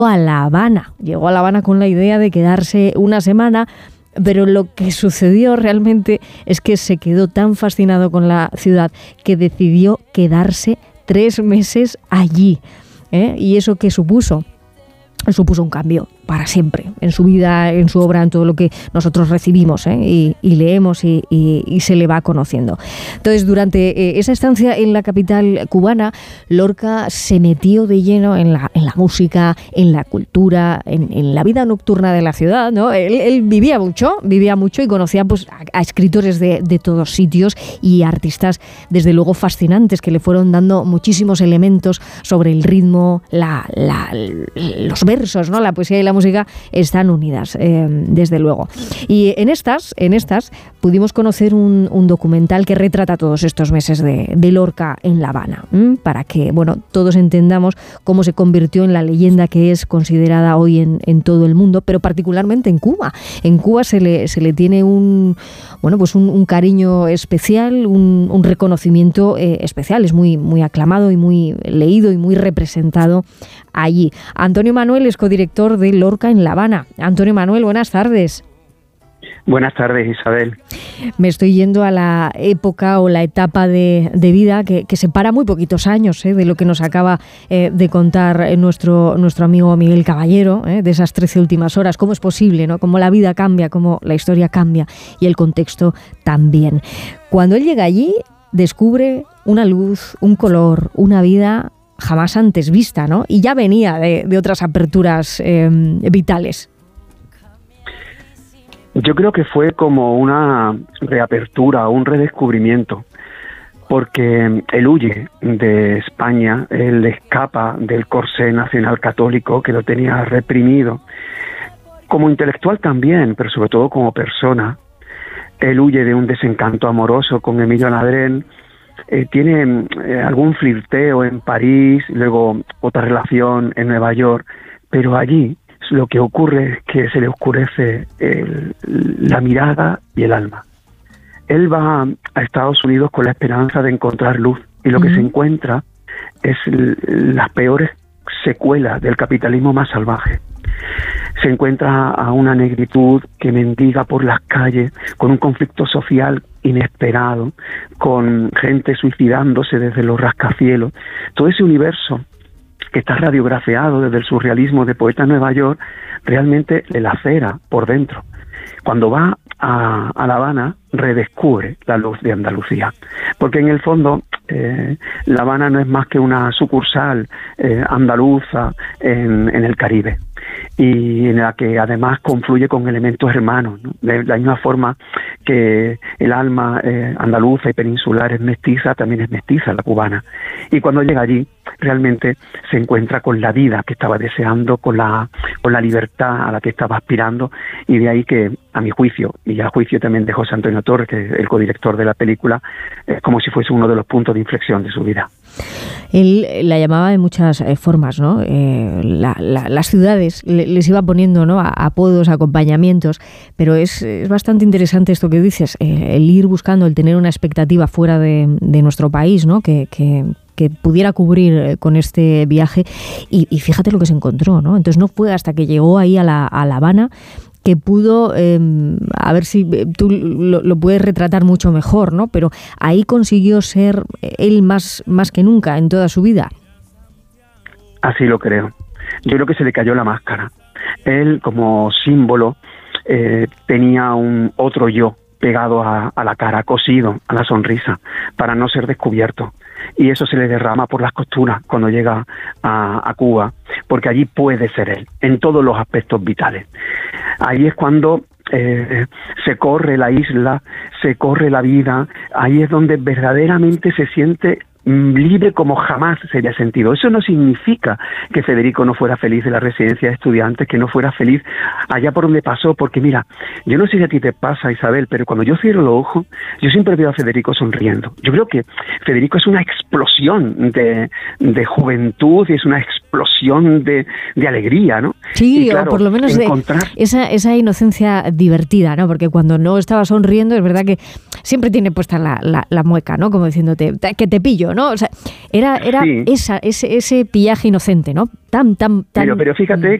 a La Habana. Llegó a La Habana con la idea de quedarse una semana, pero lo que sucedió realmente es que se quedó tan fascinado con la ciudad que decidió quedarse 3 meses allí. ¿Y eso qué supuso? Supuso un cambio para siempre en su vida, en su obra, en todo lo que nosotros recibimos y leemos y se le va conociendo. Entonces, durante esa estancia en la capital cubana, Lorca se metió de lleno en la música, en la cultura, en la vida nocturna de la ciudad, ¿no? Él vivía mucho y conocía pues a escritores de todos sitios y artistas, desde luego, fascinantes, que le fueron dando muchísimos elementos sobre el ritmo, los versos, ¿no? La poesía y la música están unidas, desde luego. Y en estas pudimos conocer un documental que retrata todos estos meses de Lorca en La Habana, para que, bueno, todos entendamos cómo se convirtió en la leyenda que es considerada hoy en todo el mundo, pero particularmente en Cuba. En Cuba se le tiene un cariño especial, un reconocimiento especial. Es muy, muy aclamado y muy leído y muy representado allí. Antonio Manuel es codirector de Lorca en La Habana. Antonio Manuel, buenas tardes. Buenas tardes, Isabel. Me estoy yendo a la época o la etapa de vida que separa muy poquitos años de lo que nos acaba de contar nuestro amigo Miguel Caballero, de esas 13 últimas horas. ¿Cómo es posible, ¿no? Cómo la vida cambia, cómo la historia cambia y el contexto también. Cuando él llega allí, descubre una luz, un color, una vida jamás antes vista, ¿no? Y ya venía de otras aperturas vitales. Yo creo que fue como una reapertura, un redescubrimiento, porque él huye de España, él escapa del corsé nacional católico que lo tenía reprimido. Como intelectual también, pero sobre todo como persona, él huye de un desencanto amoroso con Emilio Ladrén. Tiene algún flirteo en París, luego otra relación en Nueva York, pero allí lo que ocurre es que se le oscurece la mirada y el alma. Él va a Estados Unidos con la esperanza de encontrar luz y lo que se encuentra es las peores secuelas del capitalismo más salvaje. Se encuentra a una negritud que mendiga por las calles, con un conflicto social inesperado, con gente suicidándose desde los rascacielos. Todo ese universo que está radiografiado desde el surrealismo de Poeta Nueva York, realmente le lacera por dentro. Cuando va a La Habana, redescubre la luz de Andalucía, porque en el fondo La Habana no es más que una sucursal andaluza en el Caribe, y en la que además confluye con elementos hermanos, ¿no? De la misma forma que el alma andaluza y peninsular es mestiza, también es mestiza la cubana. Y cuando llega allí, realmente se encuentra con la vida que estaba deseando, con la libertad a la que estaba aspirando, y de ahí que, a mi juicio, y a juicio también de José Antonio Torres, que es el codirector de la película, es como si fuese uno de los puntos de inflexión de su vida. Él la llamaba de muchas formas, ¿no? Las ciudades les iba poniendo, ¿no?, apodos, acompañamientos, pero es bastante interesante esto que dices, el ir buscando, el tener una expectativa fuera de nuestro país, ¿no?, que pudiera cubrir con este viaje, y fíjate lo que se encontró, ¿no? Entonces no fue hasta que llegó ahí a La Habana que pudo, a ver si tú lo puedes retratar mucho mejor, ¿no? Pero ahí consiguió ser él más que nunca en toda su vida. Así lo creo. Yo creo que se le cayó la máscara. Él, como símbolo, tenía un otro yo pegado a la cara, cosido a la sonrisa, para no ser descubierto. Y eso se le derrama por las costuras cuando llega a Cuba, porque allí puede ser él, en todos los aspectos vitales. Ahí es cuando se corre la isla, se corre la vida, ahí es donde verdaderamente se siente libre como jamás se había sentido. Eso no significa que Federico no fuera feliz en la residencia de estudiantes, que no fuera feliz allá por donde pasó, porque mira, yo no sé si a ti te pasa, Isabel, pero cuando yo cierro los ojos, yo siempre veo a Federico sonriendo. Yo creo que Federico es una explosión de juventud y es una explosión de alegría, ¿no? Sí, claro, o por lo menos de esa inocencia divertida, ¿no? Porque cuando no estaba sonriendo, es verdad que siempre tiene puesta la mueca, ¿no? Como diciéndote, que te pillo, ¿no? O sea, era Sí. ese pillaje inocente, ¿no? Tan... Pero fíjate